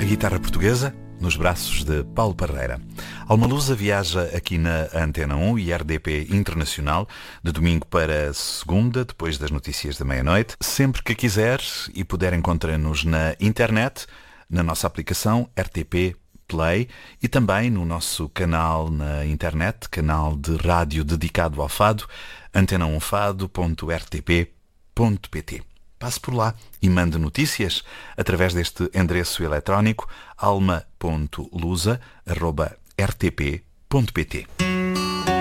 guitarra portuguesa nos braços de Paulo Parreira. Alma Lusa viaja aqui na Antena 1 e RDP Internacional de domingo para segunda, depois das notícias da meia-noite. Sempre que quiser e puder, encontra-nos na internet, na nossa aplicação RTP Play e também no nosso canal na internet, canal de rádio dedicado ao fado, antena1fado.rtp.pt. Passe por lá e mande notícias através deste endereço eletrónico alma.lusa@rtp.pt.